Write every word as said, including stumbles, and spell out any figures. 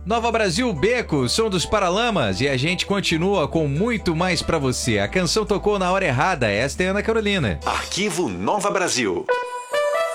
Nova Brasil, Beco, som dos Paralamas, e a gente continua com muito mais pra você. A canção tocou na hora errada, esta é Ana Carolina. Arquivo Nova Brasil.